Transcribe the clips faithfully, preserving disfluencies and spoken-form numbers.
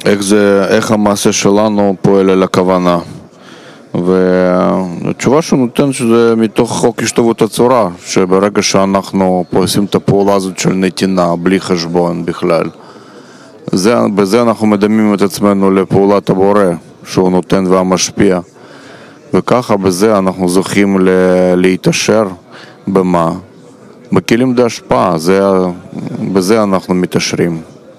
איך זה, איך המעשה שלנו פועל על הכוונה. והתשובה שהוא נותן שזה מתוך חוק השתוות הצורה, שברגע שאנחנו פה עושים את הפעולה הזאת של נתינה בלי חשבון בכלל, זה, בזה אנחנו מדמים את עצמנו לפעולת הבורא שהוא נותן והמשפיע, וככה בזה אנחנו זוכים ל- להתעשר. במה? בכלים דה השפעה, זה, בזה אנחנו מתעשרים.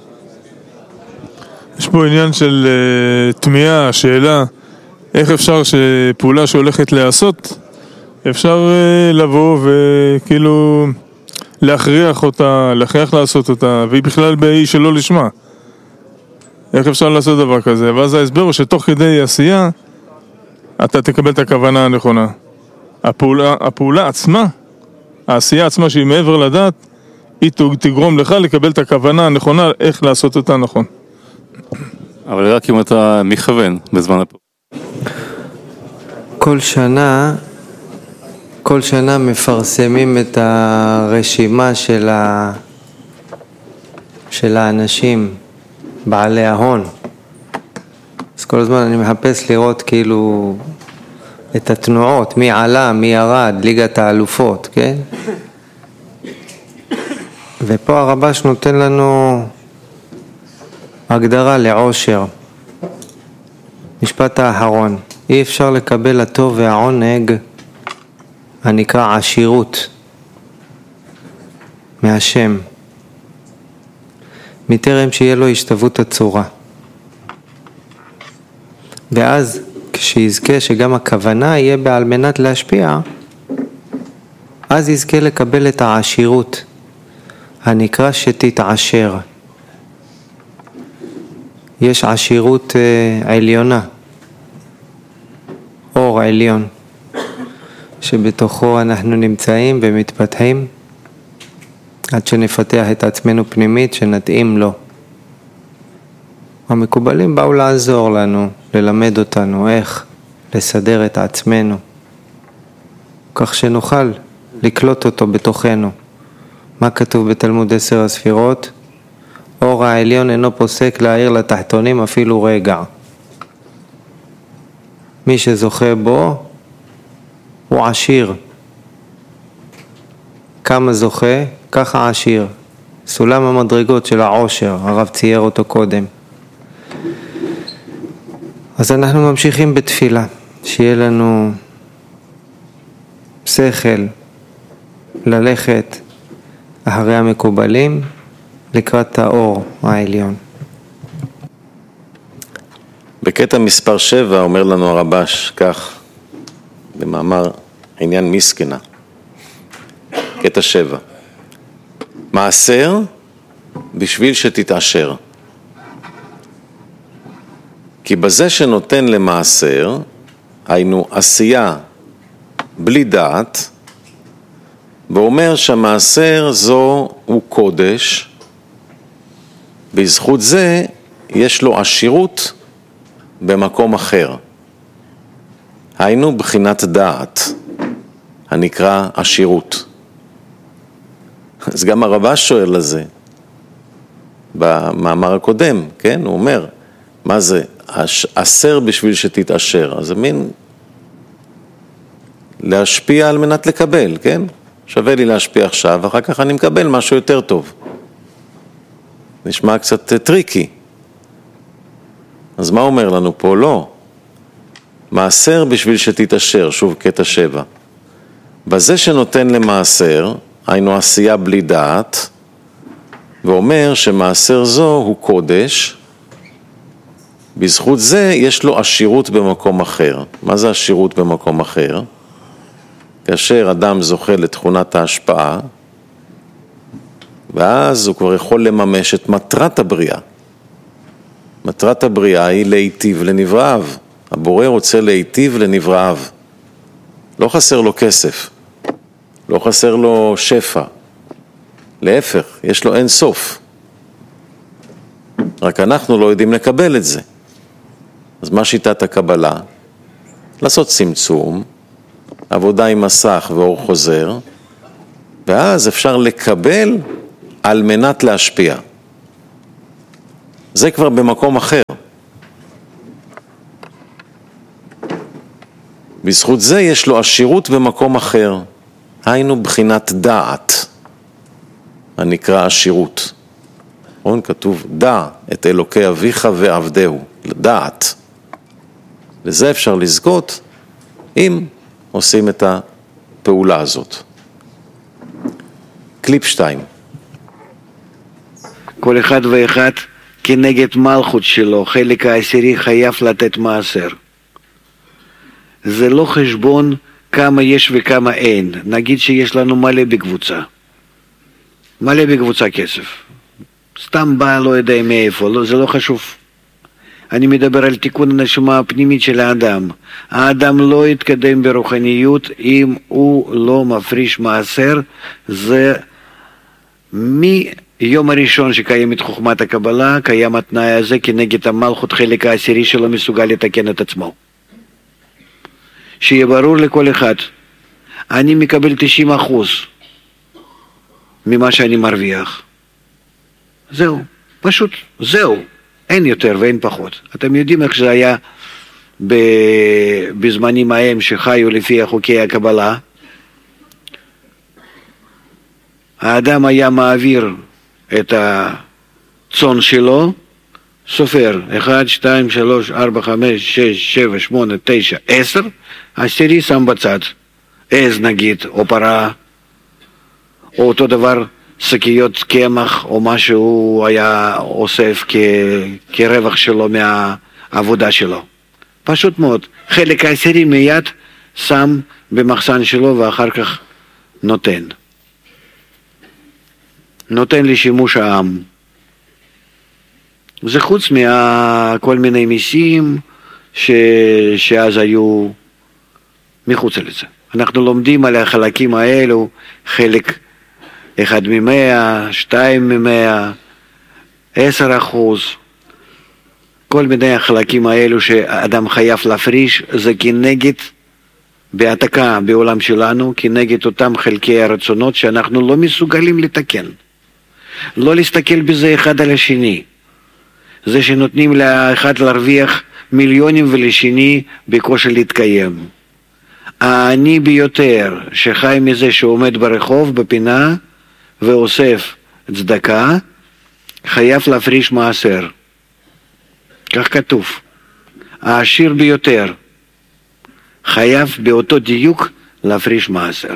יש פה עניין של uh, תמיהה, שאלה, איך אפשר שפעולה שהולכת לעשות, אפשר uh, לבוא וכאילו להכריח אותה, להכריח לעשות אותה, והיא בכלל באי שלא לשמה. איך אפשר לעשות דבר כזה? ואז ההסבר הוא שתוך כדי עשייה, אתה תקבל את הכוונה הנכונה. הפעולה, הפעולה עצמה, העשייה עצמה שהיא מעבר לדעת, היא תגרום לך לקבל את הכוונה הנכונה, איך לעשות אותה נכון. אבל רק אם אתה מכוון בזמן הפעולה. כל שנה, כל שנה מפרסמים את הרשימה של, ה... של האנשים, בעלי ההון. אז כל הזמן אני מחפש לראות כאילו את התנועות, מי עלה, מי ירד, ליגת האלופות, כן? ופה הרבש נותן לנו הגדרה לעושר. משפט האחרון, אי אפשר לקבל הטוב והעונג הנקרא עשירות מהשם, מטרם שיהיה לו השתוות הצורה. ואז כשיזכה שגם הכוונה יהיה בעל מנת להשפיע, אז יזכה לקבל את העשירות הנקרא שתתעשר. יש עשירות uh, עליונה, אור עליון, שבתוכו אנחנו נמצאים ומתפתחים עד שנפתח את עצמנו פנימית שנתאים לו. המקובלים באו לעזור לנו, ללמד אותנו איך לסדר את עצמנו, כך שנוכל לקלוט אותו בתוכנו. מה כתוב בתלמוד עשר הספירות? אור העליון אינו פוסק להאיר לתחתונים אפילו רגע. מי שזוכה בו הוא עשיר. כמה זוכה, ככה עשיר. סולם המדרגות של העושר, הרב צייר אותו קודם. אז אנחנו ממשיכים בתפילה, שיהיה לנו שכל ללכת אחרי המקובלים לקראת האור העליון. בקטע מספר שבע אומר לנו הרבש כך, במאמר עניין מסכנה, קטע שבע, מעשר בשביל שתתעשר. כי בזה שנותן למעשר, היינו עשייה בלי דעת, ואומר שהמעשר זו הוא קודש, בזכות זה יש לו עשירות במקום אחר. היינו בחינת דעת, הנקרא עשירות. אז גם הרבש שואל לזה, במאמר הקודם, כן? הוא אומר, מה זה? עשר בשביל שתתעשר. אז זה מין להשפיע על מנת לקבל, כן? שווה לי להשפיע עכשיו, אחר כך אני מקבל משהו יותר טוב. נשמע קצת טריקי. אז מה אומר לנו פה? לא. מעשר בשביל שתתעשר, שוב קטע שבע. בזה שנותן למעשר, היינו עשייה בלי דעת, ואומר שמעשר זו הוא קודש, בזכות זה יש לו עשירות במקום אחר. מה זה עשירות במקום אחר? כאשר אדם זוכה לתכונת ההשפעה, ואז הוא כבר יכול לממש את מטרת הבריאה. מטרת הבריאה היא להיטיב לנבראיו. הבורא רוצה להיטיב לנבראיו. לא חסר לו כסף, לא חסר לו שפע. להפך, יש לו אין סוף. רק אנחנו לא יודעים לקבל את זה. אז מה שיטת הקבלה? לעשות צמצום, עבודה עם מסך ואור חוזר, ואז אפשר לקבל על מנת להשפיע. זה כבר במקום אחר. בזכות זה יש לו עשירות במקום אחר, היינו בחינת דעת, הנקרא עשירות. נכון? כתוב דע את אלוקי אביך ועבדהו, לדעת. לזה אפשר לזכות אם עושים את הפעולה הזאת. קליפ שתיים. כל אחד ואחד כנגד מלכות שלו, חלק העשירי חייב לתת מעשר. זה לא חשבון כמה יש וכמה אין. נגיד שיש לנו מלא בקבוצה. מלא בקבוצה כסף. סתם בא לא יודע מאיפה, לא, זה לא חשוב. אני מדבר על תיקון הנשמה הפנימית של האדם. האדם לא יתקדם ברוחניות אם הוא לא מפריש מעשר. זה מיום הראשון שקיימת חוכמת הקבלה, קיים התנאי הזה כנגד המלכות חלק העשירי שלו מסוגל לתקן את עצמו. שיהיה ברור לכל אחד, אני מקבל תשעים אחוז ממה שאני מרוויח. זהו, פשוט זהו, אין יותר ואין פחות. אתם יודעים איך זה היה בזמנים ההם שחיו לפי חוקי הקבלה. האדם היה מעביר את הצאן שלו, סופר, אחד, שתיים, שלוש, ארבע, חמש, שש, שבע, שמונה, תשע, עשר, עשירי שם בצד, עז נגיד, או פרה, או אותו דבר, שקיות קמח, או מה שהוא היה אוסף כ... כרווח שלו מהעבודה שלו. פשוט מאוד, חלק העשירי מיד שם במחסן שלו ואחר כך נותן. נותן לשימוש העם. זה חוץ מכל מיני מיסים ש... שאז היו מחוץ לזה. אנחנו לומדים על החלקים האלו, חלק אחד ממאה, שתיים ממאה, עשר אחוז, כל מיני החלקים האלו שאדם חייב להפריש, זה כנגד, בהעתקה בעולם שלנו, כנגד אותם חלקי הרצונות שאנחנו לא מסוגלים לתקן. לא להסתכל בזה אחד על השני. זה שנותנים לאחד להרוויח מיליונים ולשני בקושי להתקיים. העני ביותר שחי מזה שעומד ברחוב בפינה ואוסף צדקה, חייב להפריש מעשר. כך כתוב. העשיר ביותר חייב באותו דיוק להפריש מעשר.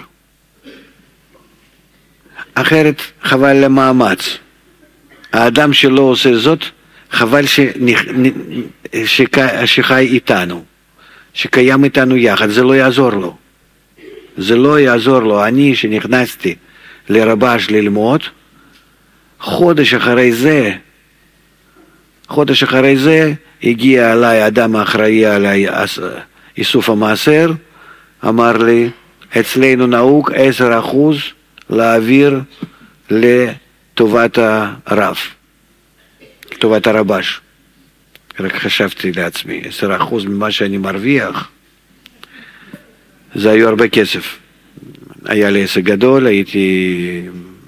אחרת חבל למאמץ. האדם שלא עושה זאת, חבל שנכ... שק... שחי איתנו, שקיים איתנו יחד, זה לא יעזור לו. זה לא יעזור לו. אני שנכנסתי לרבש ללמוד, חודש אחרי זה, חודש אחרי זה, הגיע אליי אדם האחראי על איסוף המעשר, אמר לי, אצלנו נהוג עשר אחוז להעביר לטובת הרב, לטובת הרבש. רק חשבתי לעצמי, עשר אחוז ממה שאני מרוויח, זה היו הרבה כסף. היה לי עסק גדול, הייתי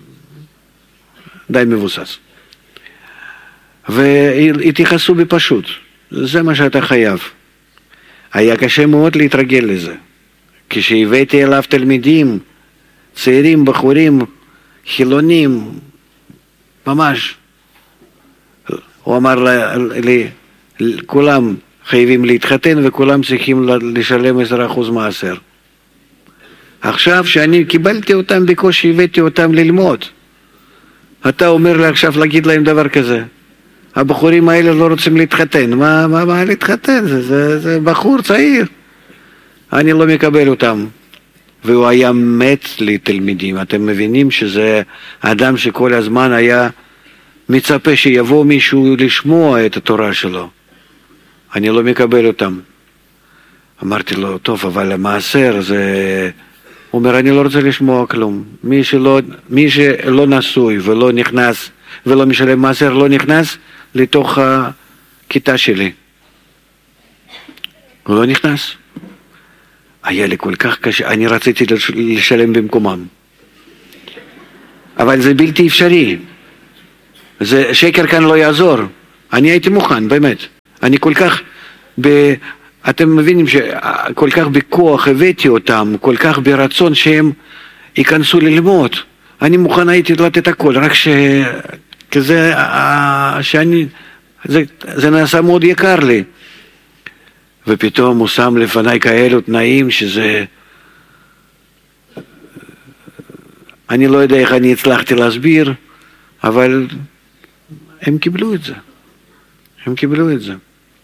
די מבוסס. והתייחסו בי פשוט, זה מה שאתה חייב. היה קשה מאוד להתרגל לזה. כשהבאתי אליו תלמידים, צעירים, בחורים, חילונים, ממש, הוא אמר לי, כולם חייבים להתחתן וכולם צריכים לשלם עשרה אחוז מעשר. עכשיו שאני קיבלתי אותם בקושי, הבאתי אותם ללמוד. אתה אומר לי עכשיו להגיד להם דבר כזה. הבחורים האלה לא רוצים להתחתן. מה, מה, מה להתחתן? זה, זה, זה בחור צעיר. אני לא מקבל אותם. והוא היה מת לתלמידים. אתם מבינים שזה אדם שכל הזמן היה מצפה שיבוא מישהו לשמוע את התורה שלו. אני לא מקבל אותם. אמרתי לו, טוב, אבל המעשר זה... הוא אומר, אני לא רוצה לשמוע כלום. מי שלא, מי שלא נשוי ולא נכנס, ולא משלם מעשר, לא נכנס לתוך הכיתה שלי. הוא לא נכנס. היה לי כל כך קשה, אני רציתי לשלם במקומם. אבל זה בלתי אפשרי. זה, שקר כאן לא יעזור. אני הייתי מוכן, באמת. אני כל כך, ב... אתם מבינים שכל כך בכוח הבאתי אותם, כל כך ברצון שהם ייכנסו ללמוד. אני מוכן הייתי לתת הכל, רק ש... כזה, שאני... זה, זה נעשה מאוד יקר לי. ופתאום הוא שם לפניי כאלו תנאים שזה... אני לא יודע איך אני הצלחתי להסביר, אבל הם קיבלו את זה. הם קיבלו את זה.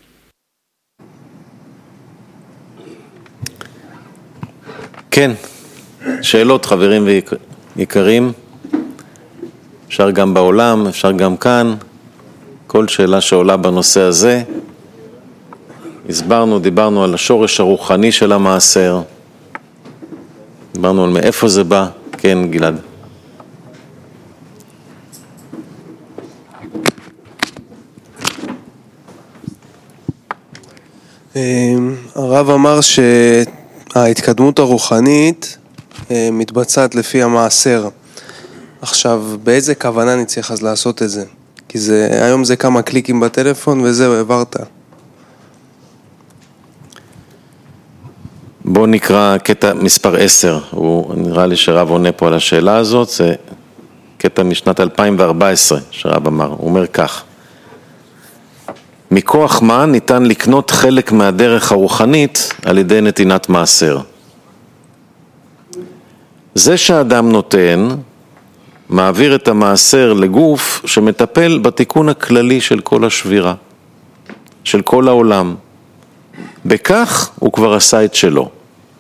כן, שאלות חברים ויקרים, אפשר גם בעולם, אפשר גם כאן, כל שאלה שעולה בנושא הזה. הסברנו, דיברנו על השורש הרוחני של המעשר, דיברנו על מאיפה זה בא. כן, גלעד. הרב אמר שההתקדמות הרוחנית מתבצעת לפי המעשר. עכשיו, באיזה כוונה אני צריך אז לעשות את זה? כי זה, היום זה כמה קליקים בטלפון וזהו, העברת. בואו נקרא קטע מספר עשר, הוא נראה לי שרב עונה פה על השאלה הזאת, זה קטע משנת אלפיים וארבע עשרה שרב אמר, הוא אומר כך: מכוח מה ניתן לקנות חלק מהדרך הרוחנית על ידי נתינת מעשר? זה שהאדם נותן, מעביר את המעשר לגוף שמטפל בתיקון הכללי של כל השבירה, של כל העולם. בכך הוא כבר עשה את שלו.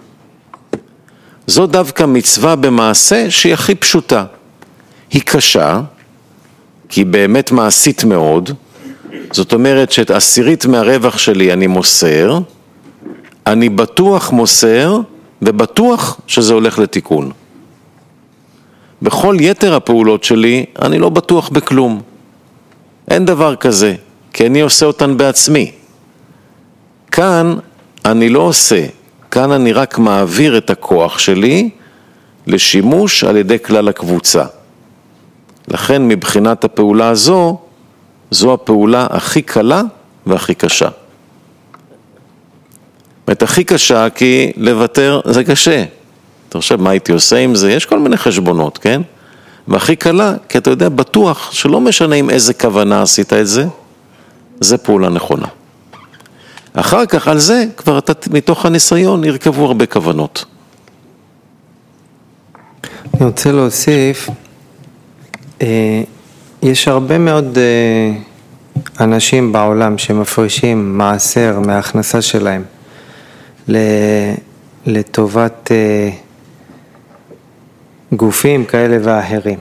זו דווקא מצווה במעשה שהיא הכי פשוטה. היא קשה, כי היא באמת מעשית מאוד. זאת אומרת שאת עשירית מהרווח שלי אני מוסר, אני בטוח מוסר, ובטוח שזה הולך לתיקון. בכל יתר הפעולות שלי אני לא בטוח בכלום. אין דבר כזה, כי אני עושה אותן בעצמי. כאן אני לא עושה, כאן אני רק מעביר את הכוח שלי לשימוש על ידי כלל הקבוצה. לכן מבחינת הפעולה הזו, זו הפעולה הכי קלה והכי קשה. את הכי קשה כי לוותר זה קשה. אתה חושב מה הייתי עושה עם זה? יש כל מיני חשבונות, כן? והכי קלה, כי אתה יודע בטוח שלא משנה עם איזה כוונה עשית את זה, זה פעולה נכונה. אחר כך על זה כבר אתה, מתוך הניסיון ירכבו הרבה כוונות. אני רוצה להוסיף, יש הרבה מאוד אנשים בעולם שמפרישים מעשר מההכנסה שלהם לטובת גופים כאלה ואחרים.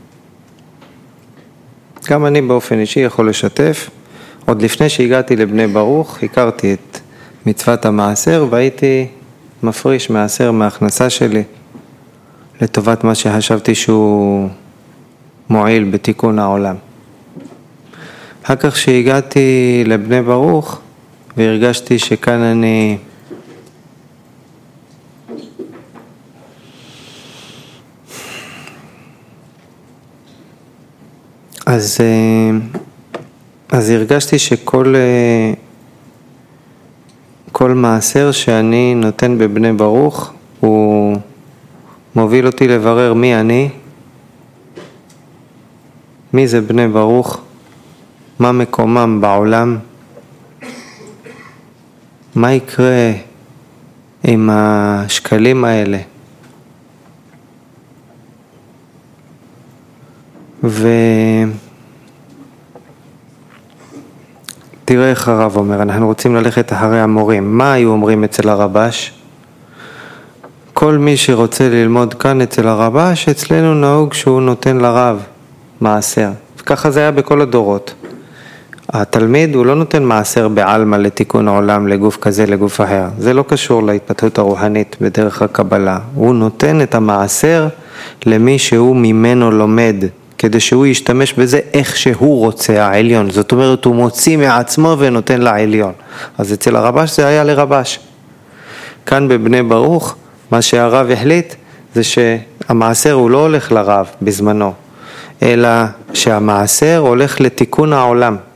גם אני באופן אישי יכול לשתף. עוד לפני שהגעתי לבני ברוך, הכרתי את מצוות המעשר והייתי מפריש מעשר מההכנסה שלי לטובת מה שחשבתי שהוא מועיל בתיקון העולם. אחר כך שהגעתי לבני ברוך והרגשתי שכאן אני אז אז הרגשתי שכל כל מעשר שאני נותן בבני ברוך הוא מוביל אותי לברר מי אני, מי זה בני ברוך, מה מקומם בעולם, מה יקרה עם השקלים האלה. ו... תראה איך הרב אומר, אנחנו רוצים ללכת אחרי המורים. מה היו אומרים אצל הרבש? כל מי שרוצה ללמוד כאן אצל הרבש, אצלנו נהוג שהוא נותן לרב מעשר. וככה זה היה בכל הדורות. התלמיד הוא לא נותן מעשר בעלמא לתיקון העולם לגוף כזה, לגוף אחר. זה לא קשור להתפתחות הרוחנית בדרך הקבלה. הוא נותן את המעשר למי שהוא ממנו לומד, כדי שהוא ישתמש בזה איך שהוא רוצה, העליון. זאת אומרת, הוא מוציא מעצמו ונותן לעליון. אז אצל הרבש זה היה לרבש. כאן בבני ברוך, מה שהרב החליט, זה שהמעשר הוא לא הולך לרב בזמנו, אלא שהמעשר הולך לתיקון העולם.